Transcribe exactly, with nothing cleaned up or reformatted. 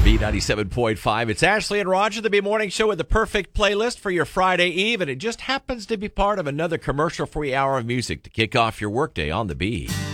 B ninety-seven point five. It's Ashley and Roger, the B Morning Show, with the perfect playlist for your Friday Eve, and it just happens to be part of another commercial-free hour of music to kick off your workday on the B.